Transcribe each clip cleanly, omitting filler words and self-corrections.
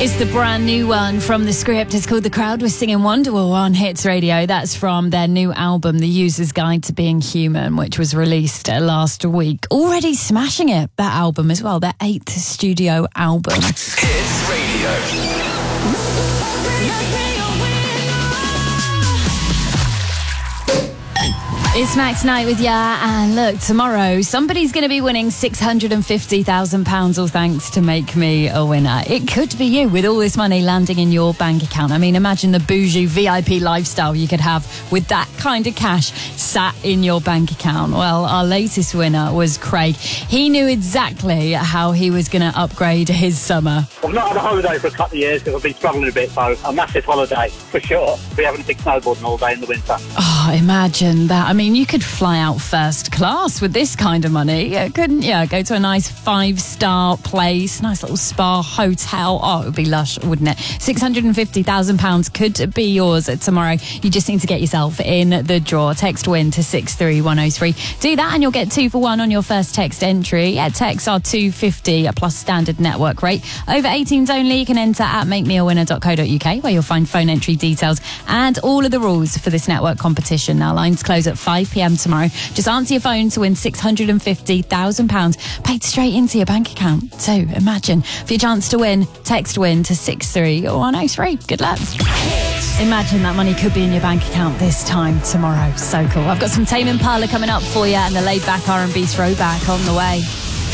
It's the brand new one from The Script. It's called The Crowd Was Singing Wonderwall on Hits Radio. That's from their new album, The User's Guide to Being Human, which was released last week. Already smashing it, that album as well, their 8th studio album. Hits Radio. It's Max Knight with ya, and look, tomorrow somebody's going to be winning £650,000, all thanks to Make Me a Winner. It could be you, with all this money landing in your bank account. I mean, imagine the bougie VIP lifestyle you could have with that kind of cash sat in your bank account. Well, our latest winner was Craig. He knew exactly how he was going to upgrade his summer. I've not had a holiday for a couple of years because I've been struggling a bit, so a massive holiday, for sure. We're having a big snowboarding all day in the winter. Oh, imagine that. I mean, you could fly out first class with this kind of money, couldn't you? Go to a nice 5-star place, nice little spa hotel. Oh, it would be lush, wouldn't it? £650,000 could be yours tomorrow. You just need to get yourself in the draw. Text WIN to 63103. Do that and you'll get 2 for 1 on your first text entry. Yeah, texts are $2.50 plus standard network rate. Over 18s only. You can enter at makemeawinner.co.uk, where you'll find phone entry details and all of the rules for this network competition. Now, lines close at 5 p.m. tomorrow. Just answer your phone to win £650,000 paid straight into your bank account. So imagine, for your chance to win, text WIN to 63103. Good luck. Imagine that money could be in your bank account this time tomorrow. So cool. I've got some Tame Impala coming up for you and the laid-back R&B throwback on the way.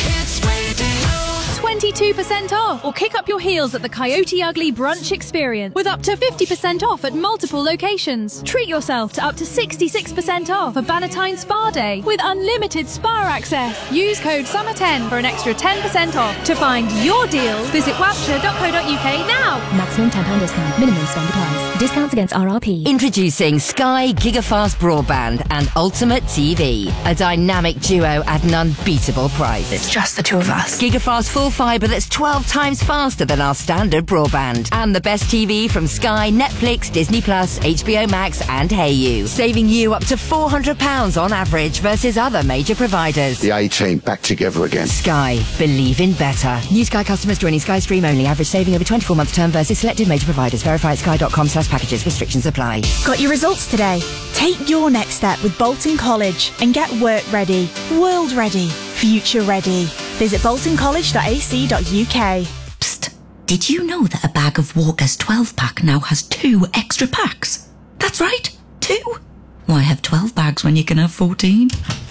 22% off, or kick up your heels at the Coyote Ugly Brunch Experience with up to 50% off at multiple locations. Treat yourself to up to 66% off a Bannatyne Spa Day with unlimited spa access. Use code SUMMER10 for an extra 10% off. To find your deals, visit wapshire.co.uk now. Maximum £10 discount. Minimum spend applies. Discounts against RRP. Introducing Sky Gigafast Broadband and Ultimate TV, a dynamic duo at an unbeatable price. It's just the two of us. Gigafast full fibre that's 12 times faster than our standard broadband. And the best TV from Sky, Netflix, Disney+, HBO Max and Hayu. Saving you up to £400 on average versus other major providers. The A-Team back together again. Sky. Believe in better. New Sky customers joining Sky Stream only. Average saving over 24-month term versus selected major providers. Verify at sky.com/packages. Restrictions apply. Got your results today? Take your next step with Bolton College and get work ready, world ready, future ready. Visit boltoncollege.ac.uk. Psst. Did you know that a bag of Walker's 12-pack now has 2 extra packs? That's right, 2. Why have 12 bags when you can have 14?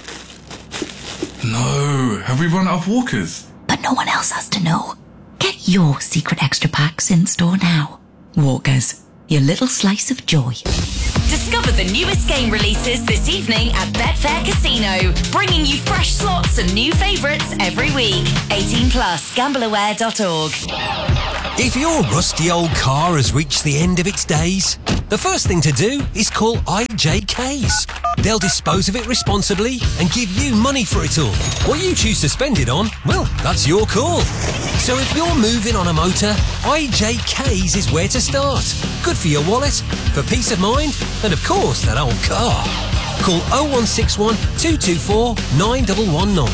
No, have we run out of Walkers? But no one else has to know. Get your secret extra packs in store now. Walkers, your little slice of joy. Discover the newest game releases this evening at Betfair Casino, bringing you fresh slots and new favourites every week. 18+, gambleaware.org. If your rusty old car has reached the end of its days, the first thing to do is call IJKs. They'll dispose of it responsibly and give you money for it all. What you choose to spend it on, well, that's your call. So if you're moving on a motor, IJKs is where to start. Good for your wallet, for peace of mind, and of course that old car. Call 0161 224 9119.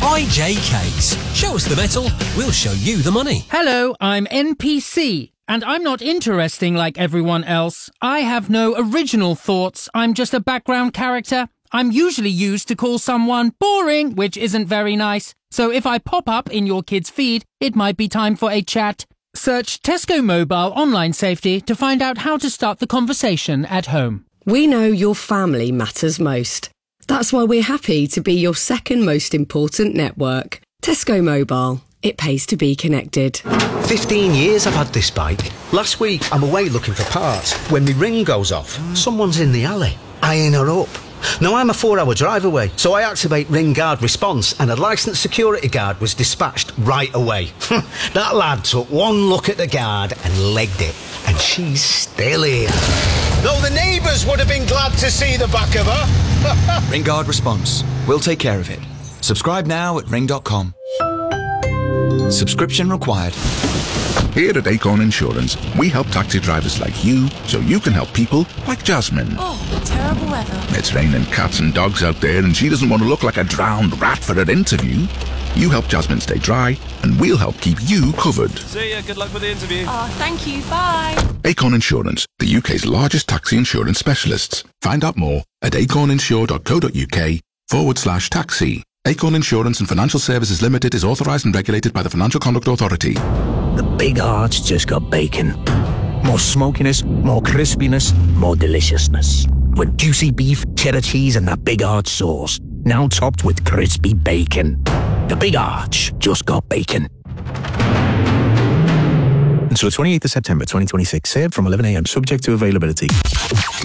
IJKs. Show us the metal, we'll show you the money. Hello, I'm NPC. And I'm not interesting like everyone else. I have no original thoughts. I'm just a background character. I'm usually used to call someone boring, which isn't very nice. So if I pop up in your kid's feed, it might be time for a chat. Search Tesco Mobile Online Safety to find out how to start the conversation at home. We know your family matters most. That's why we're happy to be your second most important network. Tesco Mobile. It pays to be connected. 15 years I've had this bike. Last week I'm away looking for parts. When my ring goes off, someone's in the alley, eyeing her up. Now I'm a 4-hour drive away, so I activate Ring Guard Response and a licensed security guard was dispatched right away. That lad took one look at the guard and legged it, and she's still here. Though the neighbours would have been glad to see the back of her. Ring Guard Response. We'll take care of it. Subscribe now at ring.com. Subscription required. Here at Acorn Insurance, we help taxi drivers like you so you can help people like Jasmine. Oh, terrible weather. It's raining cats and dogs out there and she doesn't want to look like a drowned rat for her interview. You help Jasmine stay dry, and we'll help keep you covered. See ya. Good luck with the interview. Oh, thank you. Bye. Acorn Insurance, the UK's largest taxi insurance specialists. Find out more at acorninsure.co.uk/taxi. Acorn Insurance and Financial Services Limited is authorised and regulated by the Financial Conduct Authority. The Big Arch just got bacon. More smokiness, more crispiness, more deliciousness. With juicy beef, cheddar cheese and that Big Arch sauce. Now topped with crispy bacon. The Big Arch just got bacon. Until the 28th of September 2026, served from 11 a.m. subject to availability.